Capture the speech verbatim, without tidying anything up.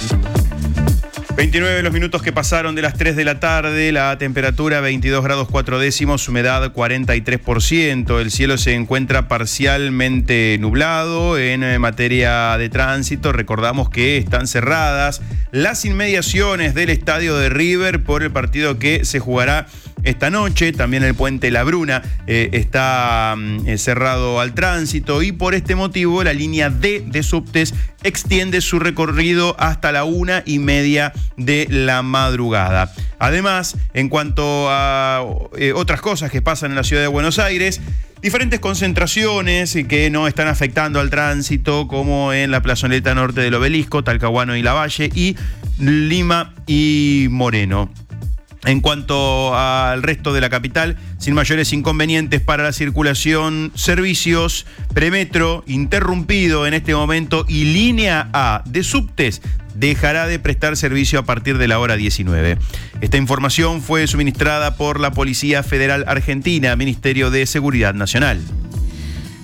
veintinueve los minutos que pasaron de las tres de la tarde, la temperatura veintidós grados cuatro décimos, humedad cuarenta y tres por ciento. El cielo se encuentra parcialmente nublado. En materia de tránsito, recordamos que están cerradas las inmediaciones del estadio de River por el partido que se jugará esta noche. También el puente La Bruna eh, está eh, cerrado al tránsito y por este motivo la línea D de subtes extiende su recorrido hasta la una y media de la madrugada. Además, en cuanto a eh, otras cosas que pasan en la ciudad de Buenos Aires, diferentes concentraciones que no están afectando al tránsito, como en la plazoleta norte del Obelisco, Talcahuano y Lavalle, y Lima y Moreno. En cuanto al resto de la capital, sin mayores inconvenientes para la circulación, servicios, premetro interrumpido en este momento y línea A de subtes dejará de prestar servicio a partir de la hora diecinueve. Esta información fue suministrada por la Policía Federal Argentina, Ministerio de Seguridad Nacional.